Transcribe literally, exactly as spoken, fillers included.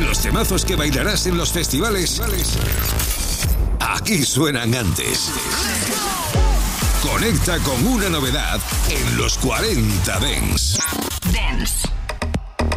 Los temazos que bailarás en los festivales, aquí suenan antes. Conecta con una novedad en los cuarenta Dance. Dance.